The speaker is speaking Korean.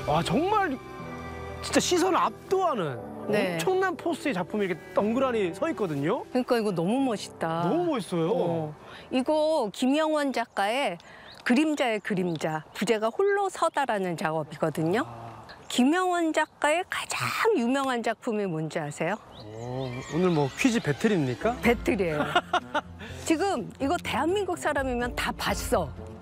와, 정말 진짜 시선을 압도하는 네. 엄청난 포스의 작품이 이렇게 덩그러니 서 있거든요. 그러니까 이거 너무 멋있다. 너무 멋있어요. 이거 김영원 작가의 그림자의 그림자, 부제가 홀로 서다라는 작업이거든요. 김영원 작가의 가장 유명한 작품이 뭔지 아세요? 오늘 뭐 퀴즈 배틀입니까? 배틀이에요. 지금 이거 대한민국 사람이면 다 봤어.